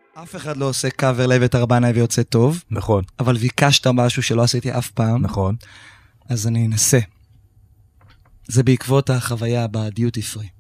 אף אחד לא עושה קאבר לאביתר הבנאי ויוצא טוב. נכון. אבל ביקשת משהו שלא עשיתי אף פעם. נכון. אז אני אנסה. זה בעקבות החוויה בדיוטי פרי.